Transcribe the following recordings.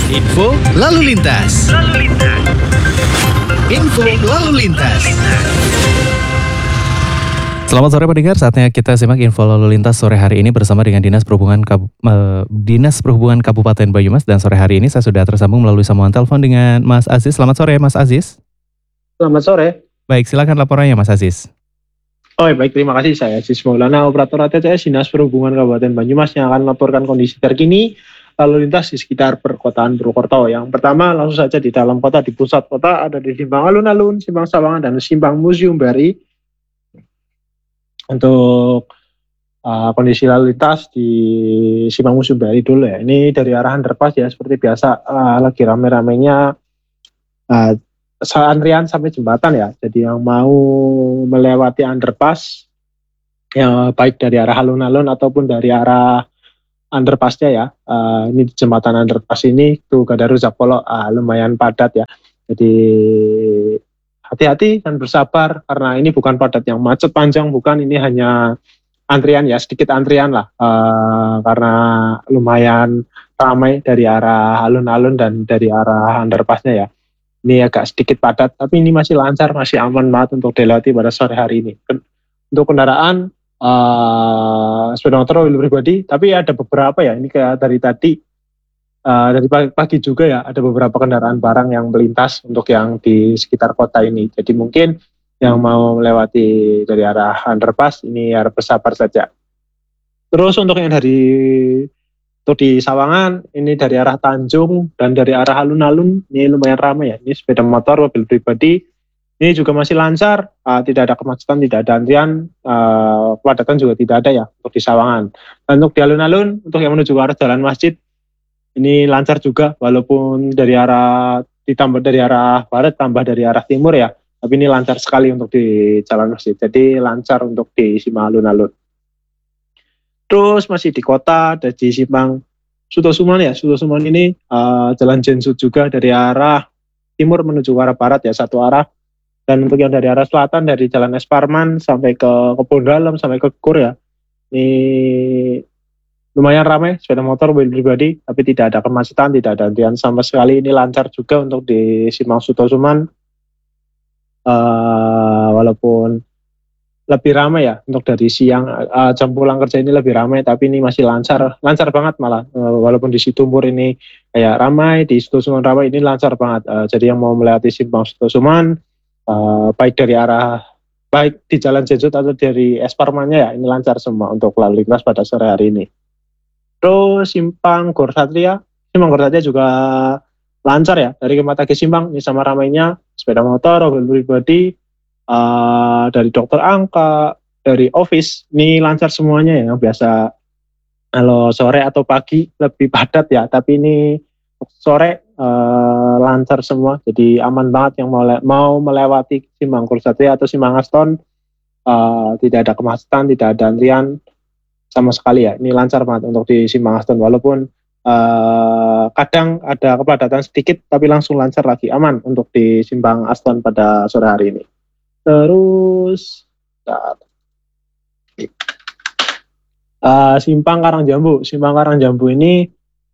Info lalu lintas. Info lalu lintas. Selamat sore pendengar, saatnya kita simak info lalu lintas sore hari ini bersama dengan Dinas Perhubungan Kabupaten Banyumas. Dan sore hari ini saya sudah tersambung melalui sambungan telepon dengan Mas Aziz. Selamat sore Mas Aziz. Selamat sore. Baik, silakan laporannya Mas Aziz. Oh baik, terima kasih. Saya Aziz Maulana, Operator ATCS Dinas Perhubungan Kabupaten Banyumas yang akan melaporkan kondisi terkini lalu lintas di sekitar perkotaan Purwokerto. Yang pertama, langsung saja di dalam kota, di pusat kota ada di Simpang Alun-Alun, Simpang Sawangan, dan Simpang Museum Bari. Untuk kondisi lalu lintas di Simpang Museum Bari dulu ya. Ini dari arah underpass ya, seperti biasa lagi rame-ramenya antrian sampai jembatan ya. Jadi yang mau melewati underpass, ya baik dari arah alun-alun ataupun dari arah underpassnya ya, ini jembatan underpass ini tuh Gadaru Zapolo lumayan padat ya. Jadi hati-hati dan bersabar karena ini bukan padat yang macet panjang, bukan, ini hanya antrian ya, sedikit antrian lah, karena lumayan ramai dari arah alun-alun dan dari arah underpassnya ya. Ini agak sedikit padat, tapi ini masih lancar, masih aman banget untuk dilewati pada sore hari ini. Untuk kendaraan sepeda motor mobil pribadi, tapi ada beberapa ya, ini kayak dari tadi, dari pagi juga ya, ada beberapa kendaraan barang yang melintas untuk yang di sekitar kota ini. Jadi mungkin yang mau melewati dari arah underpass ini harus bersabar saja. Terus untuk yang untuk di Sawangan, ini dari arah Tanjung dan dari arah alun-alun, ini lumayan ramai ya. Ini sepeda motor, mobil pribadi, ini juga masih lancar, tidak ada kemacetan, tidak ada antrian, kepadatan juga tidak ada ya untuk di Sawangan. Dan untuk di alun-alun, untuk yang menuju ke arah Jalan Masjid, ini lancar juga, walaupun ditambah dari arah barat, tambah dari arah timur ya, tapi ini lancar sekali untuk di Jalan Masjid. Jadi lancar untuk di Simpang alun-alun. Terus masih di kota, ada di Simpang Sutosuman ya. Sutosuman ini Jalan Jensut juga dari arah timur menuju ke arah barat ya, satu arah. Dan untuk yang dari arah selatan, dari Jalan Esparman sampai ke Kebon Dalam, sampai ke Kur ya, ini lumayan ramai sepeda motor, mobil pribadi, tapi tidak ada kemacetan, tidak ada antrian sama sekali. Ini lancar juga untuk di Simpang Sutosuman, walaupun lebih ramai ya untuk dari siang, jam pulang kerja ini lebih ramai, tapi ini masih lancar banget malah, walaupun di Situmbur ini kayak ramai, di Sutosuman ramai, ini lancar banget. Jadi yang mau melewati Simpang Sutosuman, baik di Jalan Jensut atau dari Esparmannya ya, ini lancar semua untuk lalu lintas pada sore hari ini. Terus Simpang Gor Satria juga lancar ya, dari Kematagi Simpang ini sama ramainya sepeda motor, mobil pribadi, dari dokter angka, dari office, ini lancar semuanya ya. Biasa kalau sore atau pagi lebih padat ya, tapi ini sore lancar semua, jadi aman banget yang mau melewati Simpang Gor Satria atau Simpang Aston, tidak ada kemacetan, tidak ada antrian sama sekali ya. Ini lancar banget untuk di Simpang Aston, walaupun kadang ada kepadatan sedikit, tapi langsung lancar lagi, aman untuk di Simpang Aston pada sore hari ini. Terus Simpang Karangjambu ini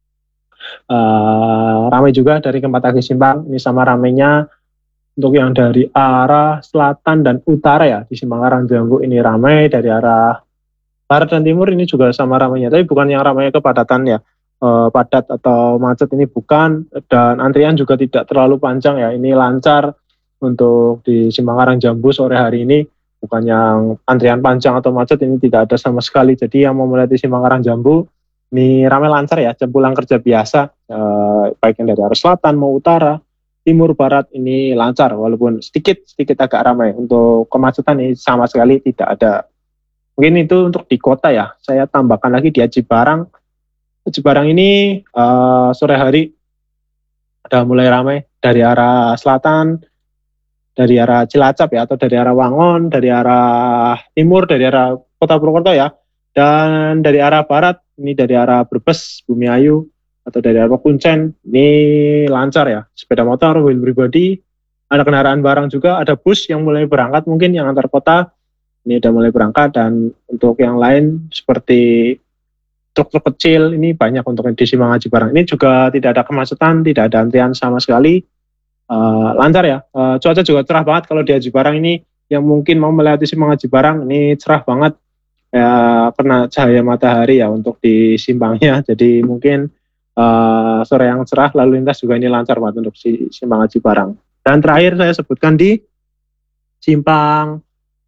ramai juga dari Kematagi Simpang, ini sama ramainya untuk yang dari arah selatan dan utara ya, di Simpang Karangjambu ini ramai, dari arah barat dan timur ini juga sama ramainya, tapi bukan yang ramainya kepadatan ya, padat atau macet ini bukan, dan antrian juga tidak terlalu panjang ya, ini lancar untuk di Simpang Karangjambu sore hari ini, bukan yang antrian panjang atau macet, ini tidak ada sama sekali. Jadi yang mau melewati Simpang Karangjambu ini ramai lancar ya, jam pulang kerja biasa, baik yang dari arah selatan mau utara, timur, barat, ini lancar, walaupun sedikit agak ramai. Untuk kemacetan ini sama sekali tidak ada. Mungkin itu untuk di kota ya. Saya tambahkan lagi di Aji Barang ini sore hari ada mulai ramai dari arah selatan, dari arah Cilacap ya, atau dari arah Wangon, dari arah timur, dari arah Kota Purwokerto ya, dan dari arah barat, ini dari arah Brebes, Bumiayu, atau dari arah Kuncen, ini lancar ya, sepeda motor, mobil pribadi, ada kendaraan barang juga, ada bus yang mulai berangkat mungkin yang antar kota, ini udah mulai berangkat, dan untuk yang lain seperti truk-truk kecil ini banyak untuk di Simpang Haji Barang. Ini juga tidak ada kemacetan, tidak ada antrian sama sekali, lancar ya. Cuaca juga cerah banget kalau di Haji Barang ini, yang mungkin mau melewati Simpang Haji Barang ini cerah banget ya, kena cahaya matahari ya untuk di simpangnya. Jadi mungkin sore yang cerah, lalu lintas juga ini lancar banget untuk Simpang Haji Barang. Dan terakhir saya sebutkan di Simpang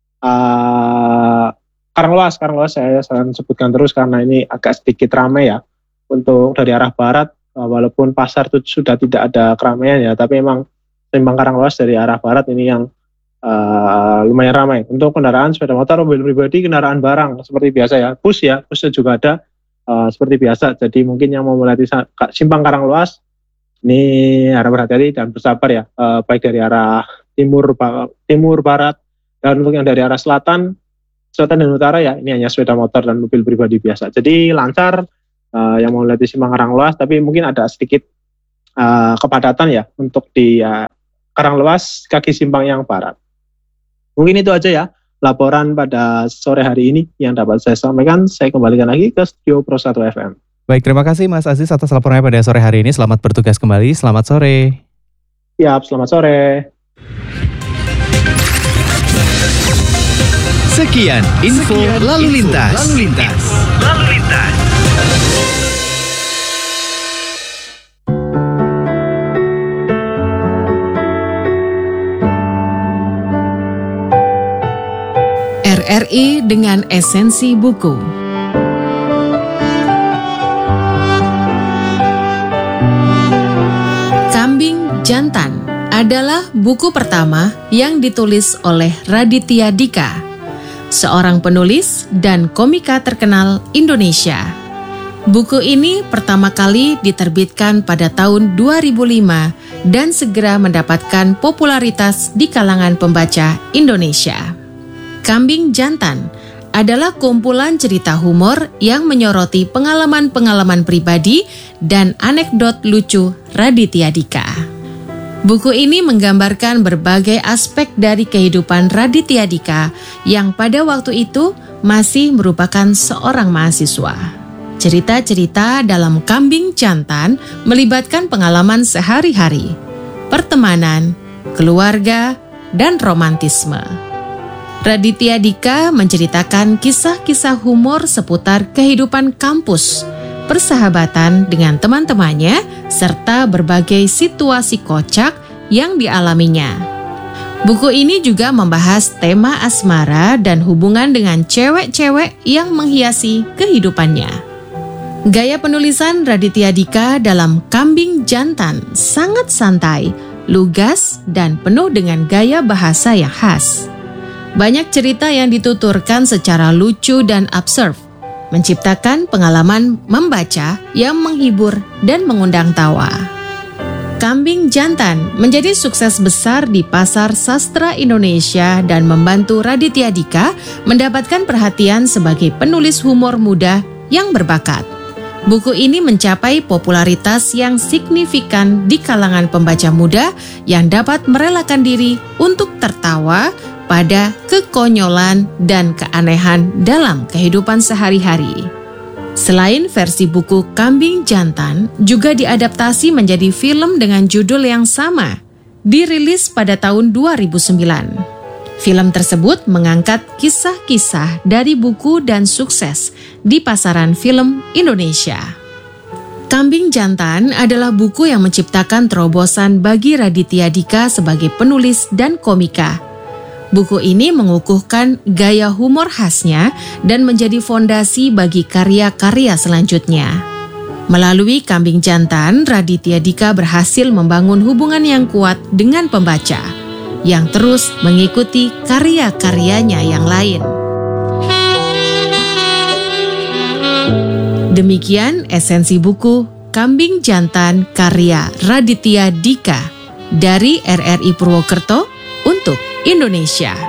Karangloas saya akan sebutkan terus karena ini agak sedikit ramai ya. Untuk dari arah barat, walaupun pasar itu sudah tidak ada keramaian ya, tapi memang Simpang Karangloas dari arah barat ini yang lumayan ramai. Untuk kendaraan sepeda motor, mobil pribadi, kendaraan barang seperti biasa ya. Busnya juga ada seperti biasa. Jadi mungkin yang mau melewati Simpang Karangloas ini harap berhati-hati dan bersabar ya, baik dari arah timur, barat, dan untuk yang dari arah selatan dan utara ya, ini hanya sepeda motor dan mobil pribadi biasa. Jadi lancar yang mau lihat di Simpang Karangloas, tapi mungkin ada sedikit kepadatan ya untuk di Karangloas kaki simpang yang barat. Mungkin itu aja ya laporan pada sore hari ini yang dapat saya sampaikan. Saya kembalikan lagi ke studio Pro 1 FM. Baik, terima kasih Mas Aziz atas laporannya pada sore hari ini. Selamat bertugas kembali. Selamat sore. Siap, selamat sore. Sekian info lalu lintas. RRI dengan esensi buku. Kambing Jantan adalah buku pertama yang ditulis oleh Raditya Dika, seorang penulis dan komika terkenal Indonesia. Buku ini pertama kali diterbitkan pada tahun 2005 dan segera mendapatkan popularitas di kalangan pembaca Indonesia. Kambing Jantan adalah kumpulan cerita humor yang menyoroti pengalaman-pengalaman pribadi dan anekdot lucu Raditya Dika. Buku ini menggambarkan berbagai aspek dari kehidupan Raditya Dika yang pada waktu itu masih merupakan seorang mahasiswa. Cerita-cerita dalam Kambing Jantan melibatkan pengalaman sehari-hari, pertemanan, keluarga, dan romantisme. Raditya Dika menceritakan kisah-kisah humor seputar kehidupan kampus, persahabatan dengan teman-temannya, serta berbagai situasi kocak yang dialaminya. Buku ini juga membahas tema asmara dan hubungan dengan cewek-cewek yang menghiasi kehidupannya. Gaya penulisan Raditya Dika dalam Kambing Jantan sangat santai, lugas, dan penuh dengan gaya bahasa yang khas. Banyak cerita yang dituturkan secara lucu dan absurd, menciptakan pengalaman membaca yang menghibur dan mengundang tawa. Kambing Jantan menjadi sukses besar di pasar sastra Indonesia dan membantu Raditya Dika mendapatkan perhatian sebagai penulis humor muda yang berbakat. Buku ini mencapai popularitas yang signifikan di kalangan pembaca muda yang dapat merelakan diri untuk tertawa pada kekonyolan dan keanehan dalam kehidupan sehari-hari. Selain versi buku Kambing Jantan, juga diadaptasi menjadi film dengan judul yang sama, dirilis pada tahun 2009. Film tersebut mengangkat kisah-kisah dari buku dan sukses di pasaran film Indonesia. Kambing Jantan adalah buku yang menciptakan terobosan bagi Raditya Dika sebagai penulis dan komika. Buku ini mengukuhkan gaya humor khasnya dan menjadi fondasi bagi karya-karya selanjutnya. Melalui Kambing Jantan, Raditya Dika berhasil membangun hubungan yang kuat dengan pembaca, yang terus mengikuti karya-karyanya yang lain. Demikian esensi buku Kambing Jantan karya Raditya Dika dari RRI Purwokerto untuk Indonesia.